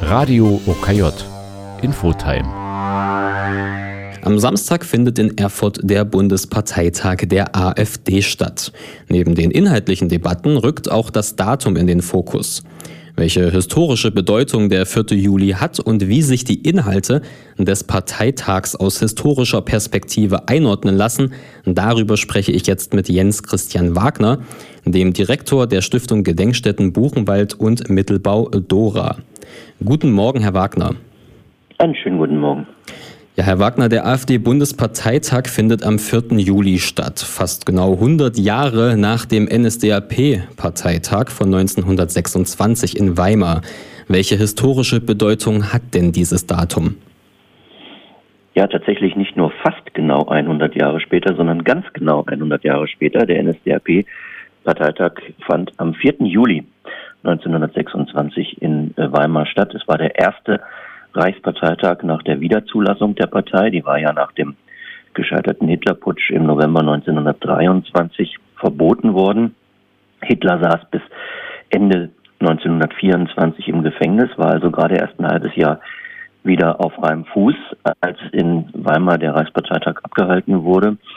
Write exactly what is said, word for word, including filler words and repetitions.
Radio O K J Infotime. Am Samstag findet in Erfurt der Bundesparteitag der AfD statt. Neben den inhaltlichen Debatten rückt auch das Datum in den Fokus. Welche historische Bedeutung der vierte Juli hat und wie sich die Inhalte des Parteitags aus historischer Perspektive einordnen lassen, darüber spreche ich jetzt mit Jens Christian Wagner, dem Direktor der Stiftung Gedenkstätten Buchenwald und Mittelbau Dora. Guten Morgen, Herr Wagner. Einen schönen guten Morgen. Ja, Herr Wagner, der AfD-Bundesparteitag findet am vierten Juli statt, fast genau hundert Jahre nach dem N S D A P-Parteitag von neunzehnhundertsechsundzwanzig in Weimar. Welche historische Bedeutung hat denn dieses Datum? Ja, tatsächlich nicht nur fast genau hundert Jahre später, sondern ganz genau hundert Jahre später. Der N S D A P-Parteitag fand am vierten Juli neunzehnhundertsechsundzwanzig in Weimar statt. Es war der erste Reichsparteitag nach der Wiederzulassung der Partei. Die war ja nach dem gescheiterten Hitlerputsch im November neunzehnhundertdreiundzwanzig verboten worden. Hitler saß bis Ende neunzehnhundertvierundzwanzig im Gefängnis, war also gerade erst ein halbes Jahr wieder auf freiem Fuß, als in Weimar der Reichsparteitag abgehalten wurde.